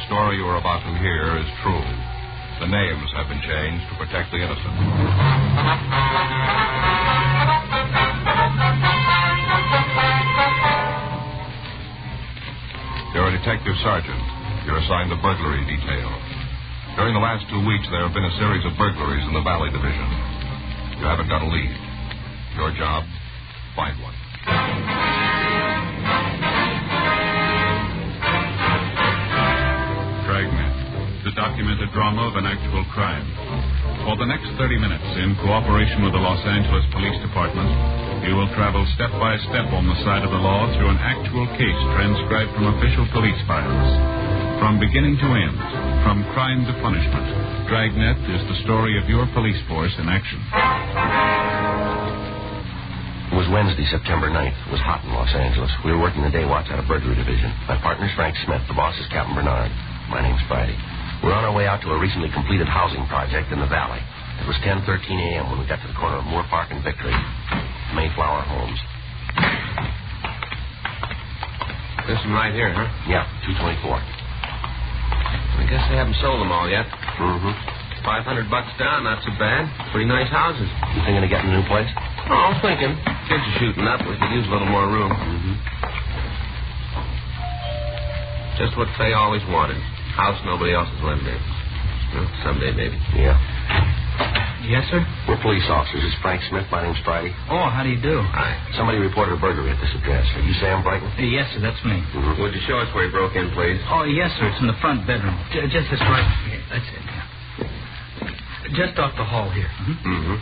story you are about to hear is true. The names have been changed to protect the innocent. You're a detective sergeant. You're assigned the burglary detail. During the last 2 weeks, there have been a series of burglaries in the Valley Division. You haven't got a lead. Your job, find one. Dragnet, the documented drama of an actual crime. For the next 30 minutes, in cooperation with the Los Angeles Police Department, you will travel step by step on the side of the law through an actual case transcribed from official police files. From beginning to end, from crime to punishment, Dragnet is the story of your police force in action. It was Wednesday, September 9th. It was hot in Los Angeles. We were working the day watch out of burglary division. My partner's Frank Smith. The boss is Captain Bernard. My name's Friday. We're on our way out to a recently completed housing project in the valley. It was 10:13 a.m. when we got to the corner of Moore Park and Victory. Mayflower Homes. This one right here, huh? Yeah, 224. I guess they haven't sold them all yet. Mm-hmm. $500 down, not so bad. Pretty nice houses. You thinking of getting a new place? Oh, I was thinking. Kids are shooting up. We could use a little more room. Mm-hmm. Just what Faye always wanted. House nobody else is living in. Well, someday, maybe. Yeah. Yes, sir? We're police officers. It's Frank Smith. My name's Friday. Oh, how do you do? Hi. Somebody reported a burglary at this address. Are you Sam Brighton? Yes, sir, that's me. Mm-hmm. Would you show us where he broke in, please? Oh, yes, sir, it's in the front bedroom. Just this right here. That's it, yeah. Just off the hall here. Mm-hmm.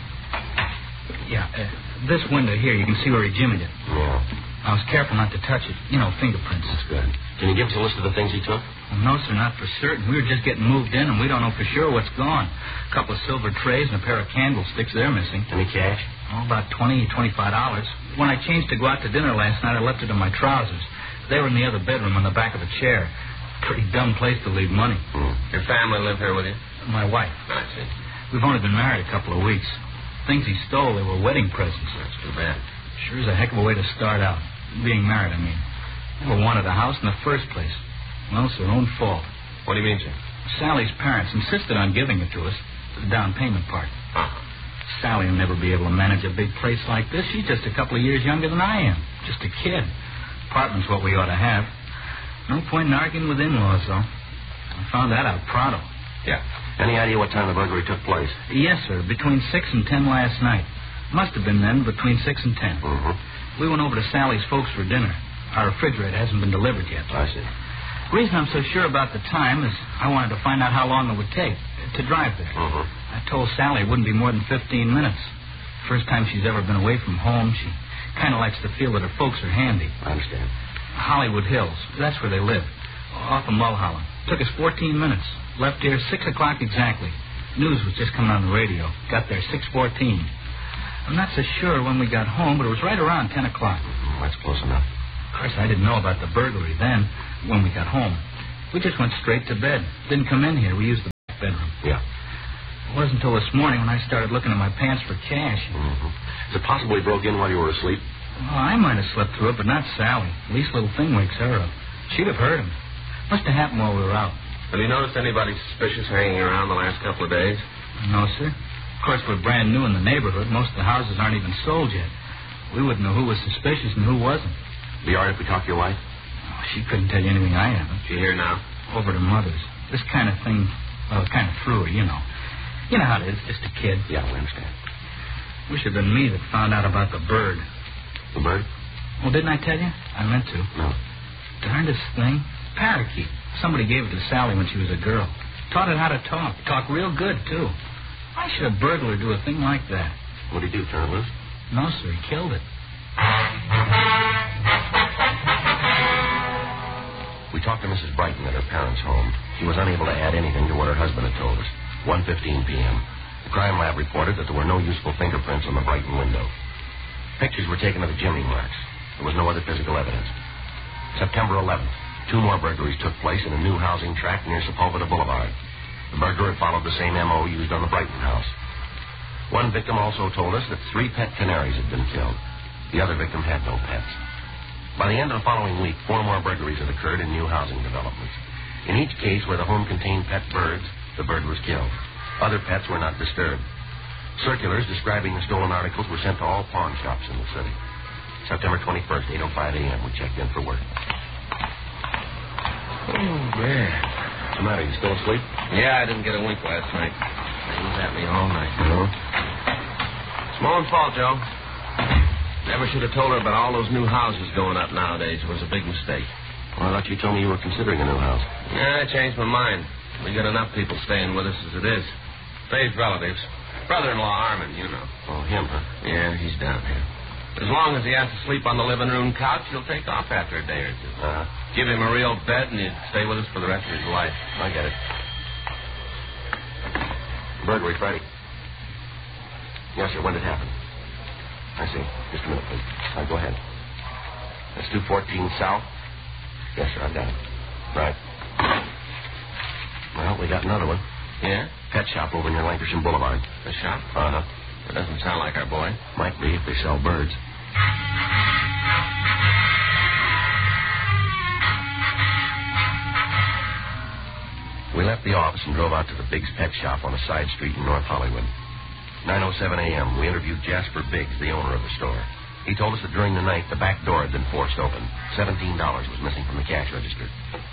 Yeah, this window here, you can see where he jimmied it. Yeah. I was careful not to touch it. You know, fingerprints. That's good. Can you give us a list of the things he took? Well, no, sir, not for certain. We were just getting moved in, and we don't know for sure what's gone. A couple of silver trays and a pair of candlesticks, they're missing. Any cash? Oh, about $20, $25. When I changed to go out to dinner last night, I left it in my trousers. They were in the other bedroom on the back of a chair. Pretty dumb place to leave money. Your family live here with you? My wife. I see. We've only been married a couple of weeks. Things he stole, they were wedding presents. That's too bad. Sure is a heck of a way to start out. Being married, I mean. Never wanted a house in the first place. Well, it's their own fault. What do you mean, sir? Sally's parents insisted on giving it to us, the down payment part. Uh-huh. Sally will never be able to manage a big place like this. She's just a couple of years younger than I am. Just a kid. Apartment's what we ought to have. No point in arguing with in-laws, though. I found that out pronto. Yeah. Any idea what time the burglary took place? Yes, sir. Between 6 and 10 last night. Must have been then, between 6 and 10. Mm-hmm. We went over to Sally's folks for dinner. Our refrigerator hasn't been delivered yet. I see. The reason I'm so sure about the time is I wanted to find out how long it would take to drive there. Mm-hmm. I told Sally it wouldn't be more than 15 minutes. First time she's ever been away from home, she kind of likes to feel that her folks are handy. I understand. Hollywood Hills, that's where they live. Off of Mulholland. Took us 14 minutes. Left here 6 o'clock exactly. News was just coming on the radio. Got there 6:14. I'm not so sure when we got home, but it was right around 10 o'clock. That's close enough. Of course, I didn't know about the burglary then, when we got home. We just went straight to bed. Didn't come in here. We used the back bedroom. Yeah. It wasn't until this morning when I started looking in my pants for cash. Mm-hmm. Is it possible he broke in while you were asleep? Well, I might have slept through it, but not Sally. Least little thing wakes her up. She'd have heard him. Must have happened while we were out. Have you noticed anybody suspicious hanging around the last couple of days? No, sir. Of course, we're brand new in the neighborhood. Most of the houses aren't even sold yet. We wouldn't know who was suspicious and who wasn't. Be all right if we talk to your wife? Oh, she couldn't tell you anything I haven't. She here now? Over to Mother's. This kind of thing, well, kind of threw her, you know. You know how it is, just a kid. Yeah, we understand. Wish it had been me that found out about the bird. The bird? Well, didn't I tell you? I meant to. No. Darndest thing. Parakeet. Somebody gave it to Sally when she was a girl. Taught it how to talk. Talk real good, too. Why should a burglar do a thing like that? What did he do, turn it loose? No, sir, he killed it. We talked to Mrs. Brighton at her parents' home. She was unable to add anything to what her husband had told us. 1:15 p.m. The crime lab reported that there were no useful fingerprints on the Brighton window. Pictures were taken of the jimmy marks. There was no other physical evidence. September 11th, 2 more burglaries took place in a new housing tract near Sepulveda Boulevard. The burglar had followed the same M.O. used on the Brighton house. One victim also told us that 3 pet canaries had been killed. The other victim had no pets. By the end of the following week, 4 more burglaries had occurred in new housing developments. In each case where the home contained pet birds, the bird was killed. Other pets were not disturbed. Circulars describing the stolen articles were sent to all pawn shops in the city. September 21st, 8:05 a.m., we checked in for work. Oh, man. What's the matter? You still asleep? Yeah, I didn't get a wink last night. They was at me all night. No. It's my own fault, Joe. Never should have told her about all those new houses going up nowadays. It was a big mistake. Well, I thought you told me you were considering a new house. Yeah, I changed my mind. We got enough people staying with us as it is. Faye's relatives. Brother-in-law Armin, you know. Oh, him, huh? Yeah, he's down here. As long as he has to sleep on the living room couch, he'll take off after a day or two. Give him a real bed, and he'd stay with us for the rest of his life. I get it. Burglary Friday. Yes, sir. When did it happen? I see. Just a minute, please. All right, go ahead. That's 214 South. Yes, sir. I've got it. Right. Well, we got another one. Yeah? Pet shop over near Lancashire Boulevard. The shop? Uh-huh. That doesn't sound like our boy. Might be if they sell birds. We left the office and drove out to the Biggs Pet Shop on a side street in North Hollywood. 9:07 a.m., we interviewed Jasper Biggs, the owner of the store. He told us that during the night, the back door had been forced open. $17 was missing from the cash register.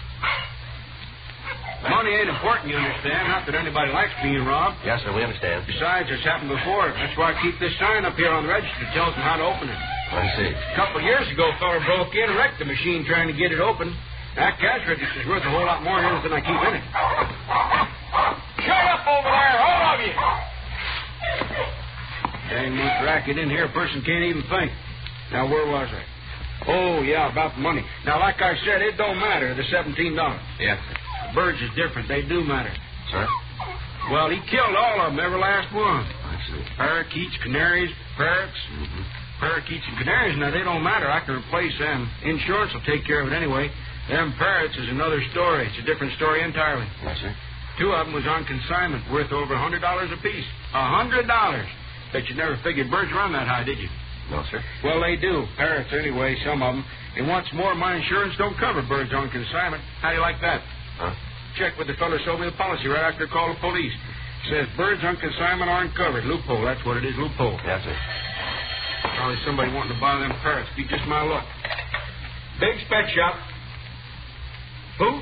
Money ain't important, you understand. Not that anybody likes being robbed. Yes, sir, we understand. Besides, it's happened before. That's why I keep this sign up here on the register that tells them how to open it. I see. A couple of years ago, a fella broke in and wrecked the machine trying to get it open. That cash register's worth a whole lot more in it than I keep in it. Shut up over there, all of you! Dang much racket in here, a person can't even think. Now, where was I? Oh, yeah, about the money. Now, like I said, it don't matter, the $17. Yes, The birds is different. They do matter. Sir? Well, he killed all of them, every last one. I see. Parakeets, canaries, parrots. Mm-hmm. Parakeets and canaries, now, they don't matter. I can replace them. Insurance will take care of it anyway. Them parrots is another story. It's a different story entirely. Yes, sir. 2 of them was on consignment, worth over $100 apiece. $100. Bet you never figured birds run that high, did you? No, sir. Well, they do. Parrots, anyway, some of them. And what's more, my insurance don't cover birds on consignment. How do you like that? Huh? Check with the fellow who sold me the policy right after I called the police. Says birds on consignment aren't covered. Loophole. That's what it is, loophole. Yes, sir. Probably somebody wanting to buy them parrots. Be just my luck. Biggs Pet Shop. Who?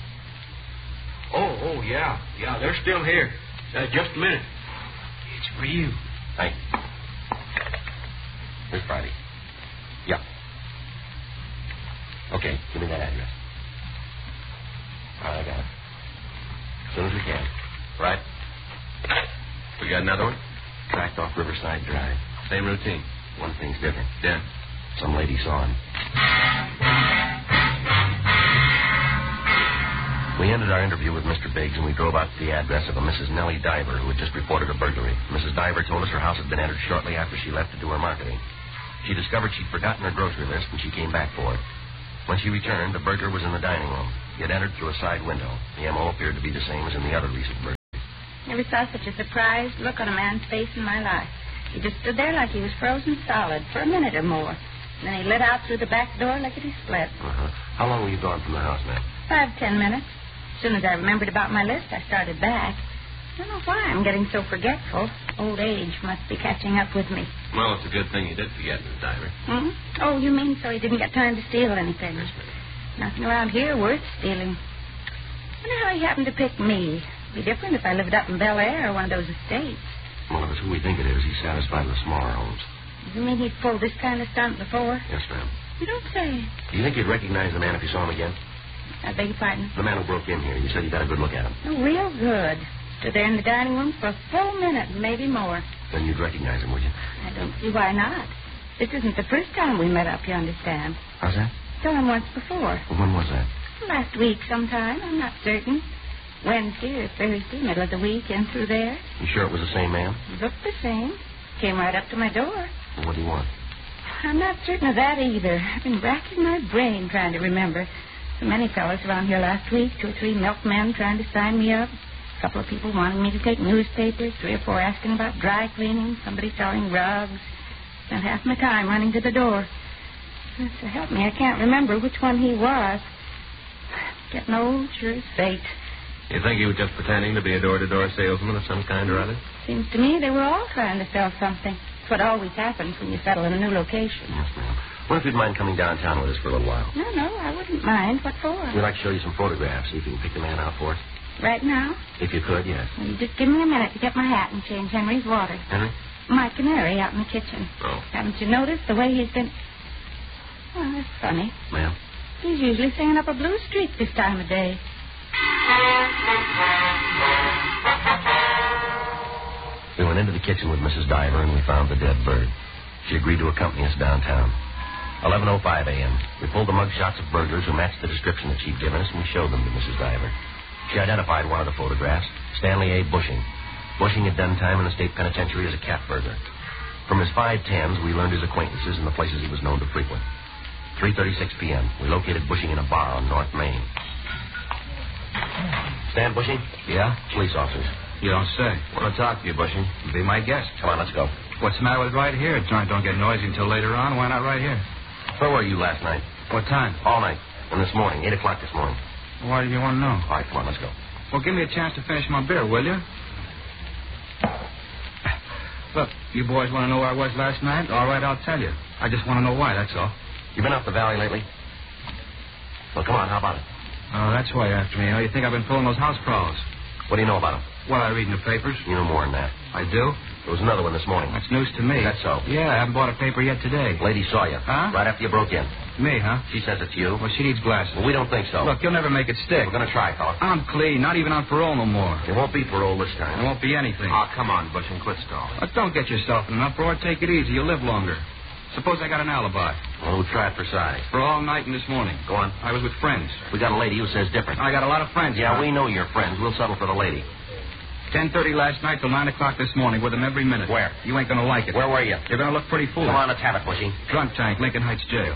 Oh, yeah. Yeah, they're still here. Just a minute. It's for you. Thanks. This Friday. Yeah. Okay, give me that address. All right, I got it. As soon as we can. Right. We got another one? Tracked off Riverside Drive. Same routine. One thing's different. Yeah. Some lady saw him. We ended our interview with Mr. Biggs, and we drove out to the address of a Mrs. Nellie Diver, who had just reported a burglary. Mrs. Diver told us her house had been entered shortly after she left to do her marketing. She discovered she'd forgotten her grocery list, and she came back for it. When she returned, the burglar was in the dining room. He had entered through a side window. The M.O. appeared to be the same as in the other recent burglary. Never saw such a surprised look on a man's face in my life. He just stood there like he was frozen solid for a minute or more. And then he lit out through the back door like it had split. Uh-huh. How long were you gone from the house, ma'am? 5-10 minutes. As soon as I remembered about my list, I started back. I don't know why I'm getting so forgetful. Old age must be catching up with me. Well, it's a good thing you did forget, Miss Diver. Hmm? Oh, you mean so he didn't get time to steal anything? Yes, ma'am. Nothing around here worth stealing. Wonder how he happened to pick me. It'd be different if I lived up in Bel Air or one of those estates. Well, if it's who we think it is, he's satisfied with smaller homes. You mean he'd pulled this kind of stunt before? Yes, ma'am. You don't say. Do you think you'd recognize the man if you saw him again? I beg your pardon? The man who broke in here. You said you got a good look at him. Oh, real good. Stood there in the dining room for a full minute, maybe more. Then you'd recognize him, would you? I don't see why not. This isn't the first time we met up, you understand. How's that? Saw him once before. Well, when was that? Last week sometime, I'm not certain. Wednesday or Thursday, middle of the week, in through there. You sure it was the same man? Looked the same. Came right up to my door. Well, what do you want? I'm not certain of that either. I've been racking my brain trying to remember. So many fellas around here last week, 2 or 3 milkmen trying to sign me up. A couple of people wanting me to take newspapers, 3 or 4 asking about dry cleaning, somebody selling rugs. Spent half my time running to the door. So help me, I can't remember which one he was. Getting old, sure as fate. You think he was just pretending to be a door-to-door salesman of some kind or other? Seems to me they were all trying to sell something. It's what always happens when you settle in a new location. Yes, ma'am. Wonder if you'd mind coming downtown with us for a little while. No, I wouldn't mind. What for? We'd like to show you some photographs, see if you can pick the man out for us. Right now? If you could, yes. Well, you just give me a minute to get my hat and change Henry's water. Henry? My canary out in the kitchen. Oh. Haven't you noticed the way he's been... Oh, that's funny. Ma'am? He's usually singing up a blues streak this time of day. We went into the kitchen with Mrs. Diver, and we found the dead bird. She agreed to accompany us downtown. 11:05 a.m. We pulled the mug shots of burglars who matched the description that she'd given us, and we showed them to Mrs. Diver. She identified one of the photographs, Stanley A. Bushing. Bushing had done time in the state penitentiary as a cat burglar. From his 510s, we learned his acquaintances and the places he was known to frequent. 3:36 p.m. We located Bushing in a bar on North Main. Stan Bushing? Yeah? Police officers. You don't say. Want to talk to you, Bushing. Be my guest. Come on, let's go. What's the matter with right here? Joint don't get noisy until later on. Why not right here? Where were you last night? What time? All night. And this morning, 8 o'clock this morning. Why do you want to know? All right, come on, let's go. Well, give me a chance to finish my beer, will you? Look, you boys want to know where I was last night? All right, I'll tell you. I just want to know why, that's all. You been up the valley lately? Well, come on, how about it? Oh, that's why you're after me. Oh, you think I've been pulling those house prowls? What do you know about them? Well, I read in the papers. You know more than that. I do? There was another one this morning. That's news to me. That's so. Yeah, I haven't bought a paper yet today. Lady saw you. Huh? Right after you broke in. Me, huh? She says it's you. Well, she needs glasses. Well, we don't think so. Look, you'll never make it stick. We're going to try, fella. I'm clean, not even on parole no more. It won't be parole this There time. won't be anything. Oh, come on, Bush, and quit stalling. Look, don't get yourself in an uproar. Take it easy. You'll live longer. Suppose I got an alibi. Well, we'll try it for size. For all night and this morning. Go on. I was with friends. We got a lady who says different. I got a lot of friends. Yeah, huh? we know you're friends. We'll settle for the lady. 10:30 last night till 9 o'clock this morning with them every minute. Where? You ain't going to like it. Where were you? You're going to look pretty foolish. Come on, let's have it, Bushy. Drunk tank, Lincoln Heights Jail.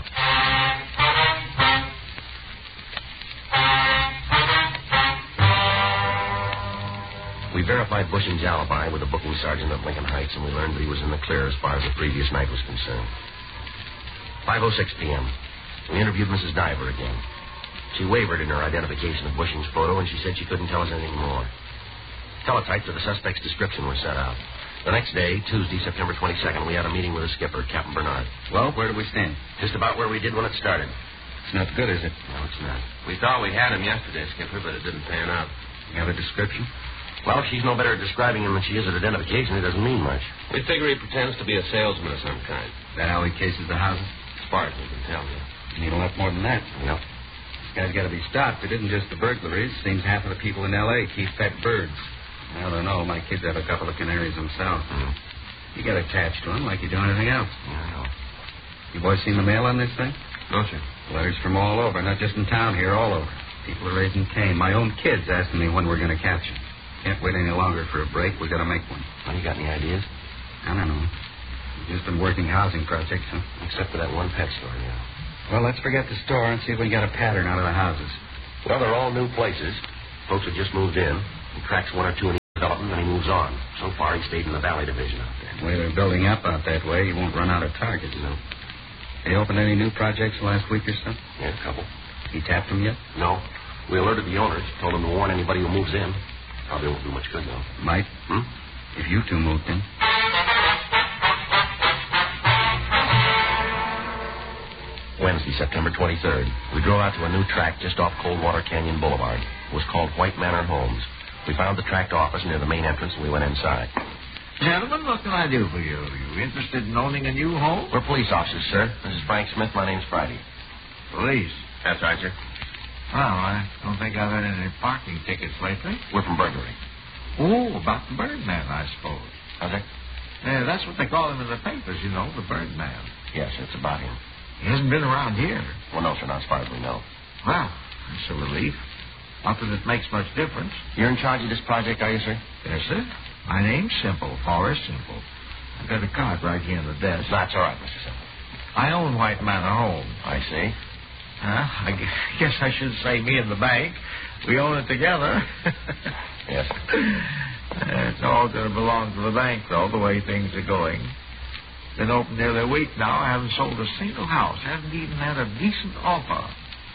We verified Bushing's alibi with the booking sergeant at Lincoln Heights, and we learned that he was in the clear as far as the previous night was concerned. 5:06 p.m. We interviewed Mrs. Diver again. She wavered in her identification of Bushing's photo, and she said she couldn't tell us anything more. Teletypes of the suspect's description were sent out. The next day, Tuesday, September 22nd, we had a meeting with the skipper, Captain Bernard. Well, where do we stand? Just about where we did when it started. It's not good, is it? No, it's not. We thought we had him yesterday, Skipper, but it didn't pan out. You have a description? Well, if she's no better at describing him than she is at identification, it doesn't mean much. We figure he pretends to be a salesman of some kind. That how he cases the houses? As far as we can tell, yeah. You need a lot more than that. Yep. This guy's got to be stopped. It isn't just the burglaries. Seems half of the people in L.A. keep pet birds. I don't know. My kids have a couple of canaries themselves. You get attached to them like you do anything else. Yeah, I know. You boys seen the mail on this thing? No, sir. Letters from all over, not just in town here, all over. People are raising Cain. My own kids asking me when we're going to catch him. Can't wait any longer for a break. We got to make one. Well, you got any ideas? I don't know. We've just been working housing projects, huh? Except for that one pet store, yeah. Well, let's forget the store and see if we can get a pattern out of the houses. Well, they're all new places. Folks have just moved in. He cracks one or two in each development, and he moves on. So far, he stayed in the Valley Division out there. The way they're building up out that way, you won't run out of targets. No. They opened any new projects last week or so? Yeah, a couple. He tapped them yet? No. We alerted the owners. Told them to warn anybody who moves in. Probably won't do much good, though. Might. If you two moved in. Wednesday, September 23rd. We drove out to a new tract just off Coldwater Canyon Boulevard. It was called White Manor Homes. We found the tract office near the main entrance, and we went inside. Gentlemen, what can I do for you? Are you interested in owning a new home? We're police officers, sir. This is Frank Smith. My name's Friday. Police. That's right, sir. Well, I don't think I've had any parking tickets lately. We're from burglary. Oh, about the Birdman, I suppose. How's that? Yeah, that's what they call him in the papers, you know, the Birdman. Yes, it's about him. He hasn't been around here. Well, no, sir, not as far as we know. Well, that's a relief. Not that it makes much difference. You're in charge of this project, are you, sir? Yes, sir. My name's Simple, Forrest Simple. I've got a card right here on the desk. That's all right, Mr. Simple. I own White Manor Home. I see. I guess I should say me and the bank. We own it together. Yes. It's all going to belong to the bank, though, the way things are going. Been open nearly a week now. I haven't sold a single house. Haven't even had a decent offer.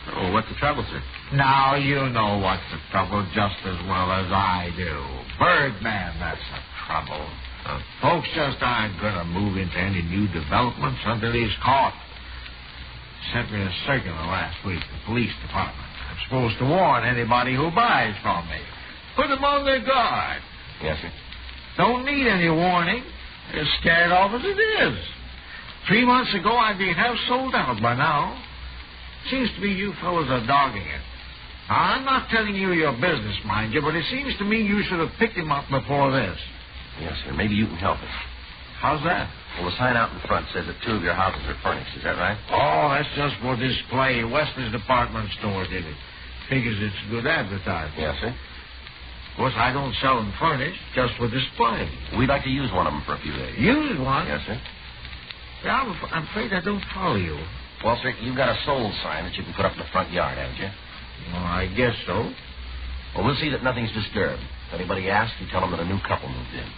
Oh, what's the trouble, sir? Now, you know what's the trouble just as well as I do. Birdman, that's the trouble. Folks just aren't going to move into any new developments until he's caught. Sent me a circular last week, the police department. I'm supposed to warn anybody who buys from me. Put them on their guard. Yes, sir. Don't need any warning. They're scared off as it is. 3 months ago, I'd be half sold out by now. Seems to me you fellows are dogging it. Now, I'm not telling you your business, mind you, but it seems to me you should have picked him up before this. Yes, sir. Maybe you can help us. How's that? Well, the sign out in front says that 2 of your houses are furnished. Is that right? Oh, that's just for display. Wesley's department store did it. Figures it's good advertising. Yes, sir. Of course, I don't sell them furnished, just for display. We'd like to use one of them for a few days. Use one? Yes, sir. Yeah, I'm afraid I don't follow you. Well, sir, you've got a sold sign that you can put up in the front yard, haven't you? Well, I guess so. Well, we'll see that nothing's disturbed. If anybody asks, you tell them that a new couple moved in.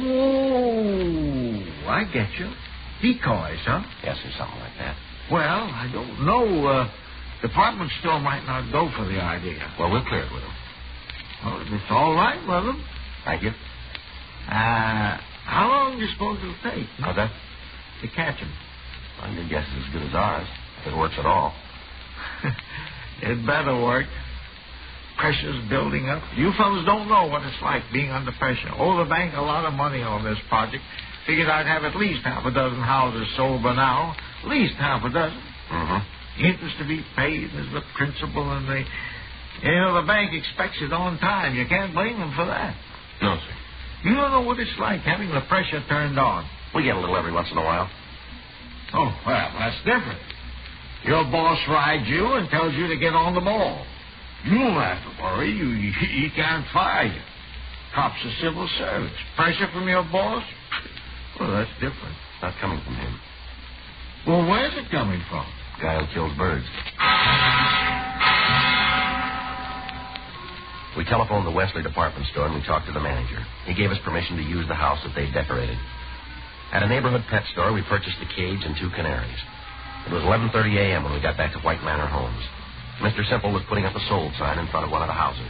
Oh, I get you. Decoys, huh? Yes, sir, something like that. Well, I don't know. Department store might not go for the idea. Well, we'll clear it with them. Well, if it's all right with them. Thank you. How long do you suppose it'll take? How's that? To catch them? Well, your guess is as good as ours, if it works at all. It better work. Pressure's building up. You fellas don't know what it's like being under pressure. Owe the bank a lot of money on this project. Figured I'd have at least half a dozen houses sold by now. At least half a dozen. Mm-hmm. Interest to be paid is the principal, and the bank expects it on time. You can't blame them for that. No, sir. You don't know what it's like having the pressure turned on. We get a little every once in a while. Oh, well, that's different. Your boss rides you and tells you to get on the ball. You don't have to worry. He can't fire you. Cops are civil service. Pressure from your boss? Well, that's different. It's not coming from him. Well, where's it coming from? Guy who kills birds. We telephoned the Wesley department store and we talked to the manager. He gave us permission to use the house that they'd decorated. At a neighborhood pet store, we purchased a cage and 2 canaries. It was 11:30 a.m. when we got back to White Manor Homes. Mr. Simple was putting up a sold sign in front of one of the houses.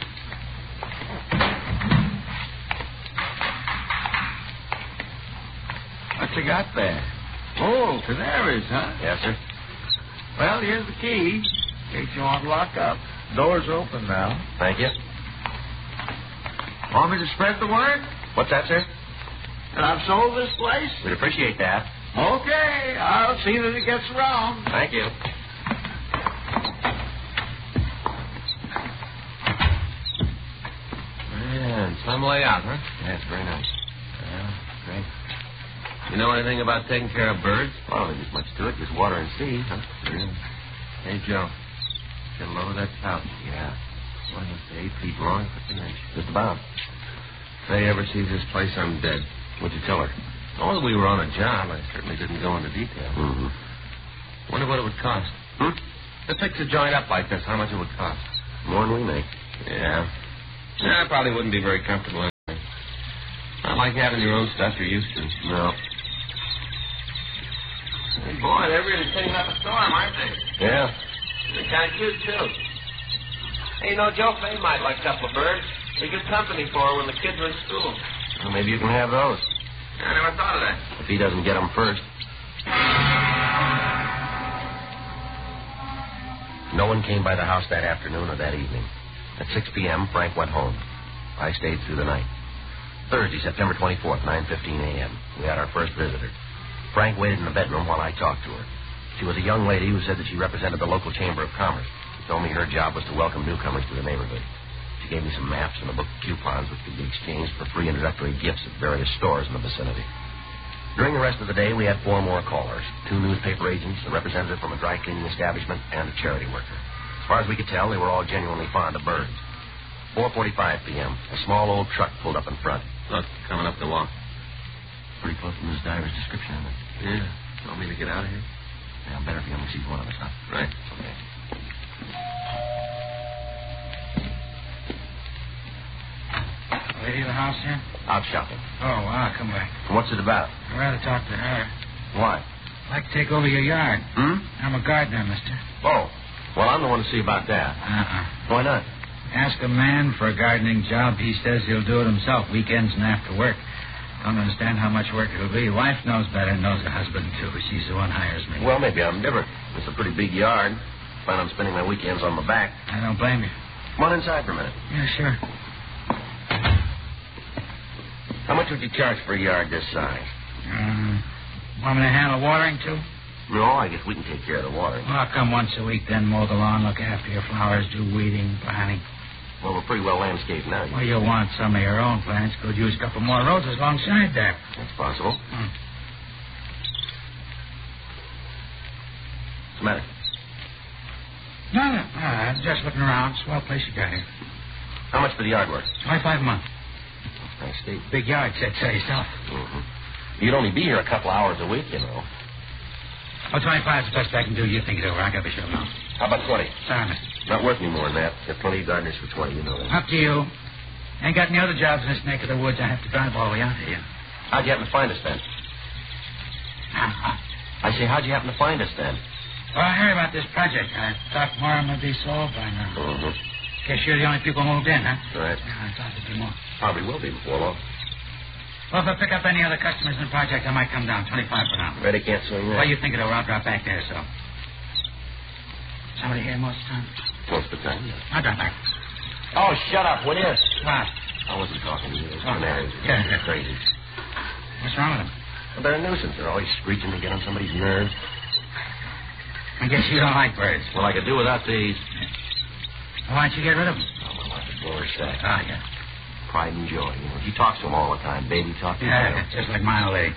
What you got there? Oh, canaries, huh? Yes, sir. Well, here's the key. In case you want to lock up. Door's open now. Thank you. Want me to spread the word? What's that, sir? That I've sold this place? We'd appreciate that. Okay, I'll see that it gets around. Thank you. Yeah, some layout, huh? Yeah, it's very nice. Yeah, great. You know anything about taking care of birds? Well, there's much to it. Just water and seed, huh? Yeah. Hey, Joe. Get a load of that pouch. Yeah. What is it, 8 feet long, 15 inches? Just about. If they ever sees this place, I'm dead. What'd you tell her? Oh, that we were on a job. I certainly didn't go into detail. Mm-hmm. Wonder what it would cost. To fix a joint up like this, how much it would cost? More than we make. Yeah. Yeah, I probably wouldn't be very comfortable anyway. Not like having your own stuff you're used to. No. Hey, boy, they're really cleaning up a storm, aren't they? Yeah. They're kind of cute, too. Hey, you know, Joe Fay might like a couple of birds. Be good company for her when the kids are in school. Well, maybe you can have those. I never thought of that. If he doesn't get them first. No one came by the house that afternoon or that evening. At 6 p.m., Frank went home. I stayed through the night. Thursday, September 24th, 9:15 a.m. We had our first visitor. Frank waited in the bedroom while I talked to her. She was a young lady who said that she represented the local Chamber of Commerce. She told me her job was to welcome newcomers to the neighborhood. She gave me some maps and a book of coupons which could be exchanged for free introductory gifts at various stores in the vicinity. During the rest of the day, we had 4 more callers, 2 newspaper agents, a representative from a dry cleaning establishment, and a charity worker. As far as we could tell, they were all genuinely fond of birds. 4:45 p.m., a small old truck pulled up in front. Look, coming up the walk. Pretty close to Miss Diver's description, isn't it? Yeah. Want me to get out of here? Yeah, better if he only sees one of us, huh? Right. Okay. Lady of the house here? Out shopping. Oh, I'll come back. What's it about? I'd rather talk to her. Why? I'd like to take over your yard. Hmm? I'm a gardener, mister. Oh. Well, I'm the one to see about that. Why not? Ask a man for a gardening job. He says he'll do it himself, weekends and after work. Don't understand how much work it'll be. Wife knows better, knows her husband, too. She's the one hires me. Well, maybe I'm different. It's a pretty big yard. Plan on spending my weekends on my back. I don't blame you. Come on inside for a minute. Yeah, sure. How much would you charge for a yard this size? Want me to handle watering, too? No, I guess we can take care of the water. Well, I'll come once a week, then mow the lawn, look after your flowers, do weeding, planting. Well, we're pretty well landscaped now. Well, you'll want some of your own plants. Could use a couple more roses alongside there. That's possible. What's the matter? No. I'm just looking around. Swell place you got here. How much for the yard work? $25 a month. Nice steep. Big yard, said so yourself. You'd only be here a couple hours a week, you know. Well, 25 is the best I can do. You think it over. I got to be sure now. How about 20? Sorry, mister. Not worth any more than that. There's plenty of gardeners for 20, you know that. Up to you. Ain't got any other jobs in this neck of the woods. I have to drive all the way out here. How'd you happen to find us then? I say, how'd you happen to find us then? Well, I heard about this project. I thought more of them would be sold by now. Guess you're the only people who moved in, huh? Right. Yeah, I thought there'd be more. Probably will be before long. Well, if I pick up any other customers in the project, I might come down. 25 for now. Ready, can't swing that. Well, you think it over. I'll drop back there, so. Somebody here most of the time? Most of the time, yeah. I'll drop back. Oh, shut up, will you? What? I wasn't talking to you. Those canaries are crazy. What's wrong with them? Well, they're a nuisance. They're always screeching to get on somebody's nerves. I guess you don't like birds. Well, I could do without these. Well, why don't you get rid of them? Oh, well, I could bore sack. Ah, yeah. Pride and joy. You know, he talks to them all the time. Baby talk to him. Yeah, just like my old lady.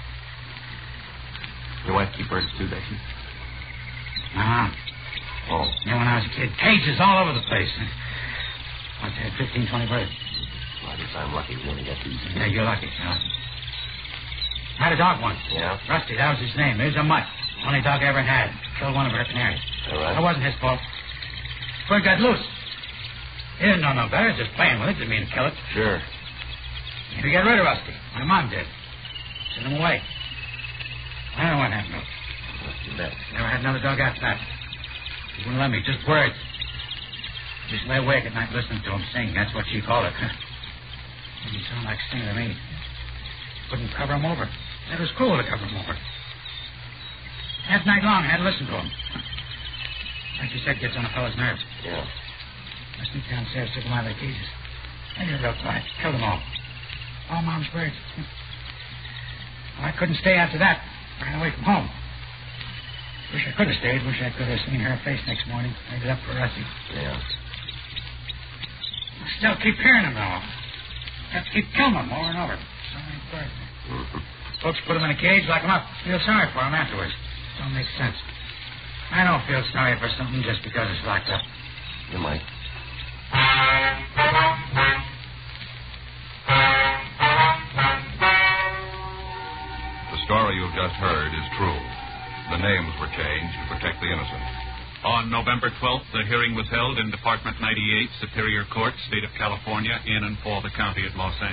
Your wife keep birds too, does she? Uh-huh. Oh. Yeah, when I was a kid, cages all over the place. I had 15, 20 birds. Well, I guess I'm lucky we only got these. Yeah, you're lucky. I had a dog once. Yeah? Rusty, that was his name. He was a mutt. Only dog I ever had. Killed one of her canaries. All right. That wasn't his fault. Bird got loose. He didn't know no better. Just playing with it. Didn't mean to kill it. Sure. We got rid of Rusty. My mom did. Sent him away. I don't know what happened to him. You bet. Never had another dog after that. He wouldn't let me. Just words. Just lay awake at night listening to him sing. That's what she called it. Didn't sound like singing to me. Couldn't cover him over. That was cruel to cover him over. Half night long, I had to listen to him. Like you said, gets on a fellow's nerves. Yeah. I sneaked downstairs, took them out of their cages. They did real quiet. Killed them all. All Mom's birds. Well, I couldn't stay after that. Ran away from home. Wish I could have stayed. Wish I could have seen her face next morning. Made it up for Rusty. Yeah. I still keep hearing them, though. Have to keep killing them over and over. So many birds. Folks put them in a cage, lock them up. Feel sorry for them afterwards. Don't make sense. I don't feel sorry for something just because it's locked up. You might. The story you've just heard is true. The names were changed to protect the innocent. On November 12th, the hearing was held in Department 98, Superior Court, State of California, in and for the County of Los Angeles.